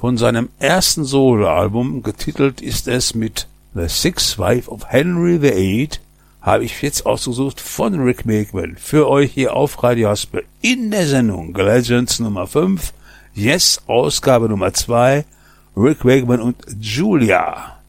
Von seinem ersten Soloalbum, getitelt ist es mit The Sixth Wife of Henry VIII, habe ich jetzt ausgesucht von Rick Wakeman für euch hier auf Radio Haspe in der Sendung Legends Nummer 5, Yes, Ausgabe Nummer 2, Rick Wakeman und Julia.